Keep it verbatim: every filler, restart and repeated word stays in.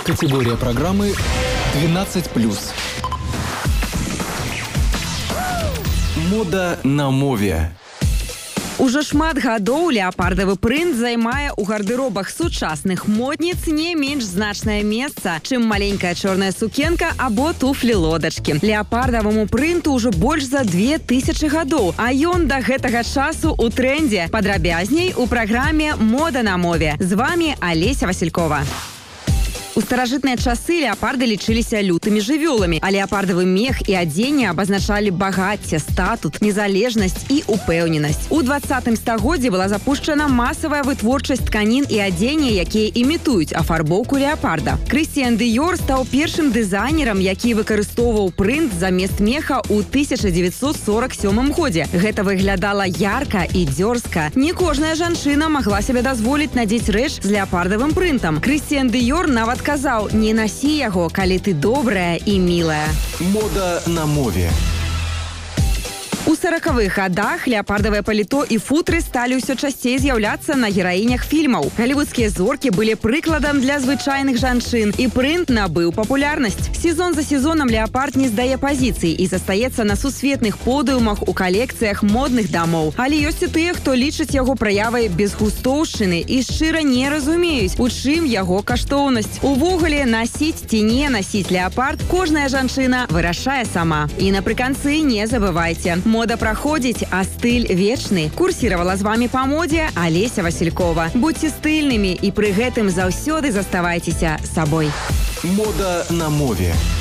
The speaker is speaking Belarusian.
Категория программы двенадцать плюс. Мода на мове. Ужо шмат гадоў леапардавы прынт займае ў гардыробах сучасных модніц не менш значнае месца, чым маленькая чорная сукенка або туфлі-лодачкі. Леапардаваму прынту ўжо больш за две тысячы гадоў, а ён да гэтага часу ў трэндзе. Падрабязней у праграме «Мода на мове». З вами Алеся Василькова. У старажытныя часы леапарды лічыліся лютымі жывёламі, а леапардавы мех і адзенне абазначалі багацце, статут, незалежнасць і упэўненасць. У двадцатым стагоддзі была запушчана масавая вытворчасць тканін і адзення, якія імітуюць афарбоўку леапарда. Крысціян Дыёр стаў першым дызайнерам, які выкарыстоўваў прынт замест меха ў тысяча дзевяцьсот сорак сёмым годзе. Гэта выглядала ярка і дзёрзка. Не кожная жанчына магла сабе дазволіць надзець рэч з леапардавым прынтам. Крысціян Дыёр нават казаў: «Не насі яго, калі ты добрая і мілая». Мода на мове. У саракавых гадах леапардавае паліто і футры сталі ўсё часцей з'яўляцца на гераінях фільмаў. Галівудскія зоркі былі прыкладам для звычайных жанчын, і прынт набыў папулярнасць. Сезон за сезонам леапард не здае пазіцый і застаецца на сусветных подыумах у калекцыях модных дамоў. Але ёсць і тыя, хто лічыць яго праявай безгустоўшчыны і шчыра не разумеюць, у чым яго каштоўнасць. Увогуле, насіць ці не насіць леапард кожная жанчына вырашае сама. І напрыканцы не забывайце. Мода праходзіць, а стыль вечны. Курсіравала з вами па модзе Алеся Василькова. Будьце стыльнымі і пры гэтым заўсёды заставайцеся сабой. Мода на мове.